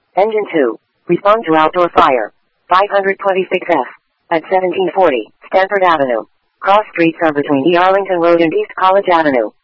Engine 2. Respond to outdoor fire. 526F. At 1740, Stanford Avenue. Cross streets are between E. Arlington Road and East College Avenue.